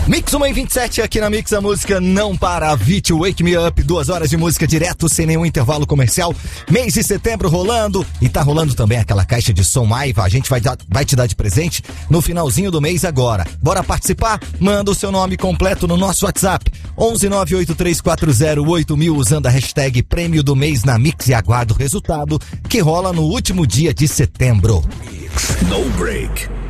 Mix 1:27 aqui na Mix, a música não para. Avicii, Wake Me Up, 2 horas de música direto, sem nenhum intervalo comercial. Mês de setembro rolando, e tá rolando também aquela caixa de som Aiva. A gente vai te dar de presente no finalzinho do mês agora. Bora participar? Manda o seu nome completo no nosso WhatsApp, 11983408000, usando a hashtag Prêmio do Mês na Mix, e aguarda o resultado que rola no último dia de setembro. No break.